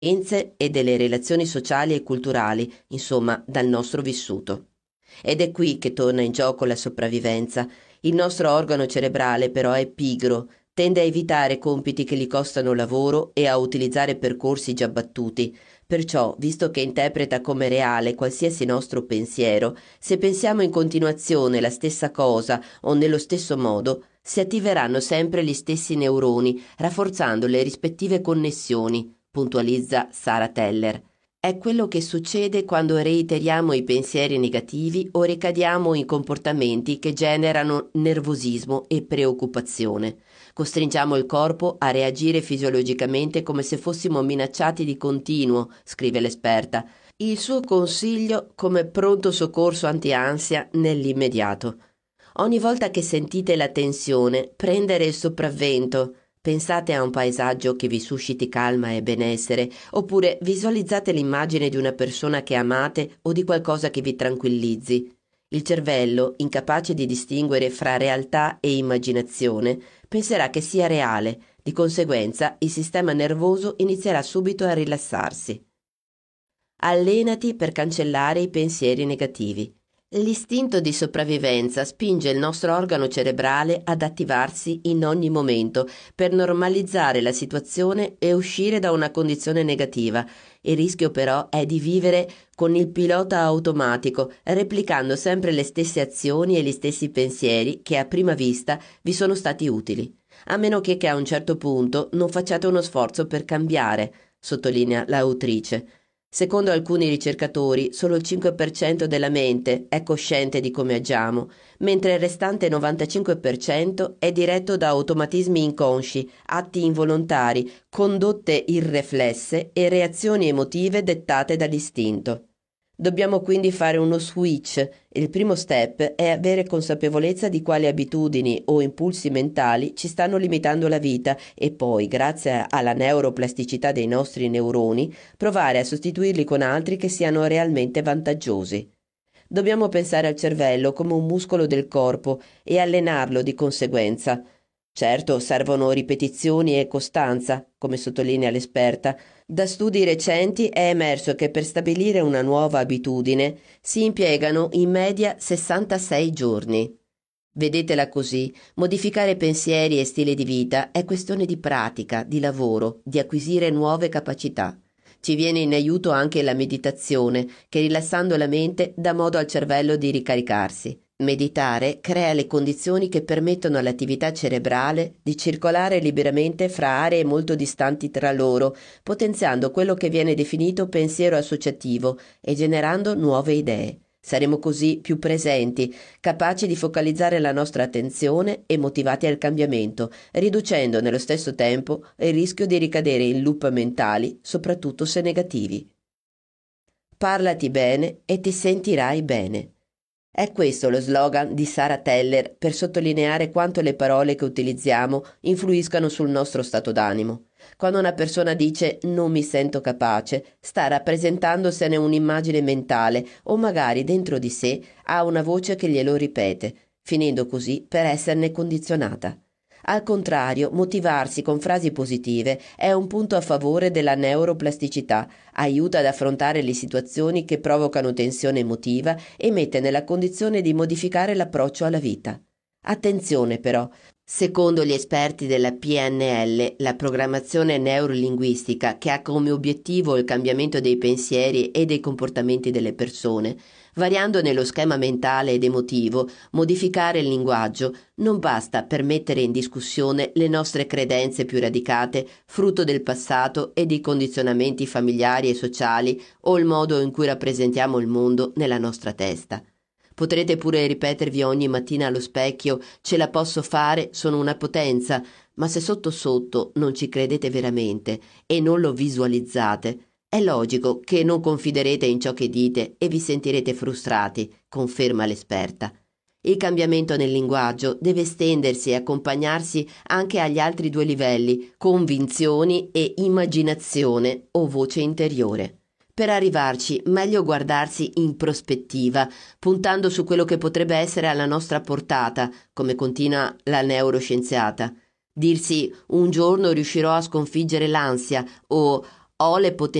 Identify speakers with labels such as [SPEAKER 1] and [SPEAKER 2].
[SPEAKER 1] esperienze e delle relazioni sociali e culturali, insomma, dal nostro vissuto. Ed è qui che torna in gioco la sopravvivenza. Il nostro organo cerebrale però è pigro, tende a evitare compiti che gli costano lavoro e a utilizzare percorsi già battuti. Perciò, visto che interpreta come reale qualsiasi nostro pensiero, se pensiamo in continuazione la stessa cosa o nello stesso modo, si attiveranno sempre gli stessi neuroni, rafforzando le rispettive connessioni, puntualizza Sara Teller. È quello che succede quando reiteriamo i pensieri negativi o ricadiamo in comportamenti che generano nervosismo e preoccupazione. Costringiamo il corpo a reagire fisiologicamente come se fossimo minacciati di continuo, scrive l'esperta. Il suo consiglio come pronto soccorso anti-ansia nell'immediato. Ogni volta che sentite la tensione prendere il sopravvento, pensate a un paesaggio che vi susciti calma e benessere, oppure visualizzate l'immagine di una persona che amate o di qualcosa che vi tranquillizzi. Il cervello, incapace di distinguere fra realtà e immaginazione, penserà che sia reale, di conseguenza il sistema nervoso inizierà subito a rilassarsi. Allenati per cancellare i pensieri negativi. L'istinto di sopravvivenza spinge il nostro organo cerebrale ad attivarsi in ogni momento per normalizzare la situazione e uscire da una condizione negativa. Il rischio però è di vivere con il pilota automatico, replicando sempre le stesse azioni e gli stessi pensieri che a prima vista vi sono stati utili. A meno che a un certo punto non facciate uno sforzo per cambiare, sottolinea l'autrice. Secondo alcuni ricercatori, solo il 5% della mente è cosciente di come agiamo, mentre il restante 95% è diretto da automatismi inconsci, atti involontari, condotte irreflesse e reazioni emotive dettate dall'istinto. Dobbiamo quindi fare uno switch. Il primo step è avere consapevolezza di quali abitudini o impulsi mentali ci stanno limitando la vita e poi, grazie alla neuroplasticità dei nostri neuroni, provare a sostituirli con altri che siano realmente vantaggiosi. Dobbiamo pensare al cervello come un muscolo del corpo e allenarlo di conseguenza. Certo, servono ripetizioni e costanza, come sottolinea l'esperta. Da studi recenti è emerso che per stabilire una nuova abitudine si impiegano in media 66 giorni. Vedetela così, modificare pensieri e stile di vita è questione di pratica, di lavoro, di acquisire nuove capacità. Ci viene in aiuto anche la meditazione, che rilassando la mente dà modo al cervello di ricaricarsi. Meditare crea le condizioni che permettono all'attività cerebrale di circolare liberamente fra aree molto distanti tra loro, potenziando quello che viene definito pensiero associativo e generando nuove idee. Saremo così più presenti, capaci di focalizzare la nostra attenzione e motivati al cambiamento, riducendo nello stesso tempo il rischio di ricadere in loop mentali, soprattutto se negativi. Parlati bene e ti sentirai bene. È questo lo slogan di Sara Teller per sottolineare quanto le parole che utilizziamo influiscano sul nostro stato d'animo. Quando una persona dice non mi sento capace, sta rappresentandosene un'immagine mentale o magari dentro di sé ha una voce che glielo ripete, finendo così per esserne condizionata. Al contrario, motivarsi con frasi positive è un punto a favore della neuroplasticità, aiuta ad affrontare le situazioni che provocano tensione emotiva e mette nella condizione di modificare l'approccio alla vita. Attenzione però, secondo gli esperti della PNL, la programmazione neurolinguistica, che ha come obiettivo il cambiamento dei pensieri e dei comportamenti delle persone, variando nello schema mentale ed emotivo, modificare il linguaggio, non basta per mettere in discussione le nostre credenze più radicate, frutto del passato e di condizionamenti familiari e sociali o il modo in cui rappresentiamo il mondo nella nostra testa. Potrete pure ripetervi ogni mattina allo specchio: ce la posso fare, sono una potenza, ma se sotto sotto non ci credete veramente e non lo visualizzate, è logico che non confiderete in ciò che dite e vi sentirete frustrati, conferma l'esperta. Il cambiamento nel linguaggio deve estendersi e accompagnarsi anche agli altri due livelli, convinzioni e immaginazione o voce interiore. Per arrivarci, meglio guardarsi in prospettiva, puntando su quello che potrebbe essere alla nostra portata, come continua la neuroscienziata. Dirsi un giorno riuscirò a sconfiggere l'ansia o Ho le